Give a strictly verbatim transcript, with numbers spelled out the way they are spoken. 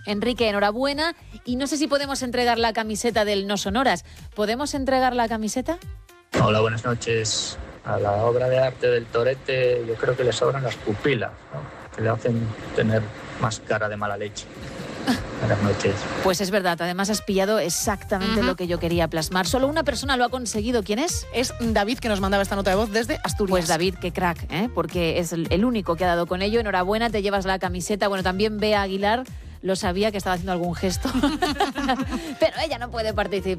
Enrique, enhorabuena. Y no sé si podemos entregar la camiseta del No Sonoras. ¿Podemos entregar la camiseta? Hola, buenas noches. A la obra de arte del Torete yo creo que le sobran las pupilas, ¿no? Que le hacen tener más cara de mala leche. Buenas noches. Pues es verdad, además has pillado exactamente uh-huh. lo que yo quería plasmar. Solo una persona lo ha conseguido. ¿Quién es? Es David, que nos mandaba esta nota de voz desde Asturias. Pues David, qué crack, ¿eh? Porque es el único que ha dado con ello. Enhorabuena, te llevas la camiseta. Bueno, también Bea Aguilar, lo sabía que estaba haciendo algún gesto, pero ella no puede participar.